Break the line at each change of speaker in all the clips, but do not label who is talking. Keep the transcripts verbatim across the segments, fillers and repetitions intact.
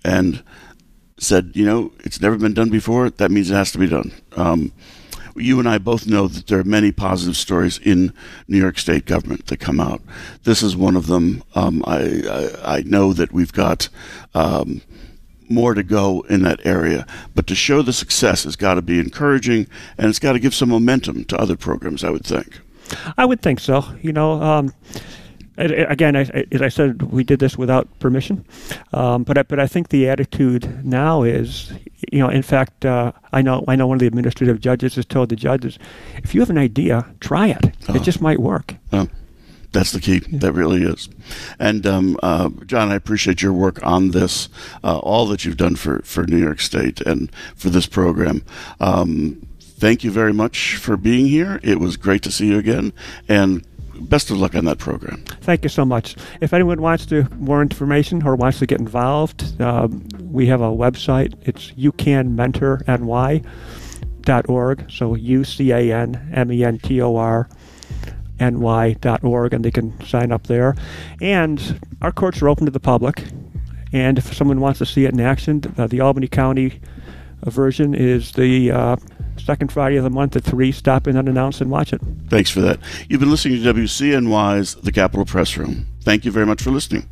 and said, you know, it's never been done before. That means it has to be done. Um, you and I both know that there are many positive stories in New York State government that come out. This is one of them. Um, I, I I know that we've got um, more to go in that area, but to show the success has got to be encouraging, and it's got to give some momentum to other programs, I would think.
I would think so. You know, um, again, I, as I said, we did this without permission, um, but I, but I think the attitude now is, you know, in fact, uh, I know I know one of the administrative judges has told the judges, if you have an idea, try it. Oh. It just might work.
Oh. That's the key. That really is. And, um, uh, John, I appreciate your work on this, uh, all that you've done for, for New York State and for this program. Um, thank you very much for being here. It was great to see you again, and best of luck on that program.
Thank you so much. If anyone wants to more information or wants to get involved, um, we have a website. It's you can mentor N Y dot org. So U C A N M E N T O R N Y dot org, and they can sign up there. And our courts are open to the public, and if someone wants to see it in action, uh, the Albany County uh, version is the uh, second Friday of the month at three. Stop in unannounced and watch it.
Thanks for that. You've been listening to W C N Y's The Capitol Press Room. Thank you very much for listening.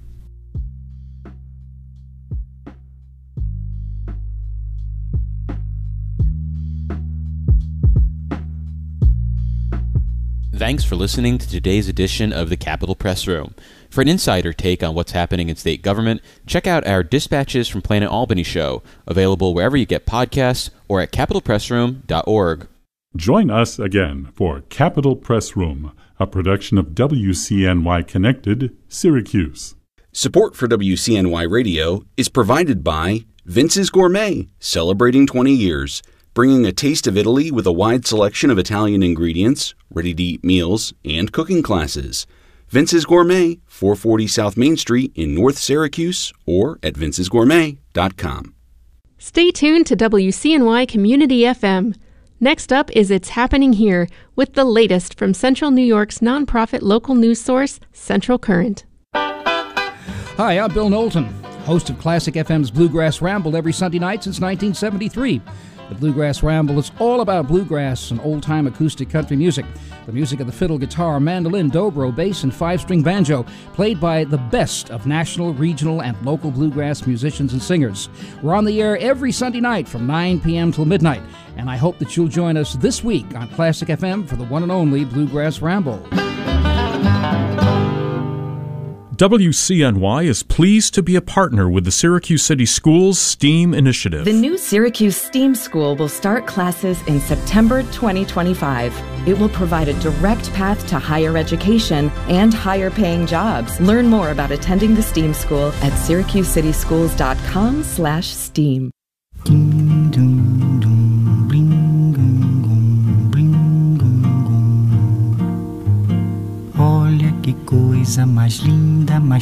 Thanks for listening to today's edition of the Capitol Press Room. For an insider take on what's happening in state government, check out our Dispatches from Planet Albany show, available wherever you get podcasts or at capitol press room dot org.
Join us again for Capitol Press Room, a production of W C N Y Connected, Syracuse.
Support for W C N Y Radio is provided by Vince's Gourmet, celebrating twenty years. Bringing a taste of Italy with a wide selection of Italian ingredients, ready-to-eat meals, and cooking classes. Vince's Gourmet, four forty South Main Street in North Syracuse, or at vinces gourmet dot com.
Stay tuned to W C N Y Community F M. Next up is It's Happening Here, with the latest from Central New York's nonprofit local news source, Central Current.
Hi, I'm Bill Knowlton, host of Classic F M's Bluegrass Ramble every Sunday night since nineteen seventy-three. The Bluegrass Ramble is all about bluegrass and old-time acoustic country music. The music of the fiddle, guitar, mandolin, dobro, bass, and five-string banjo, played by the best of national, regional, and local bluegrass musicians and singers. We're on the air every Sunday night from nine p.m. till midnight, and I hope that you'll join us this week on Classic F M for the one and only Bluegrass Ramble.
W C N Y is pleased to be a partner with the Syracuse City Schools STEAM Initiative.
The new Syracuse STEAM School will start classes in September twenty twenty-five. It will provide a direct path to higher education and higher paying jobs. Learn more about attending the STEAM School at syracuse city schools dot com slash STEAM.
Olha que coisa mais linda, mais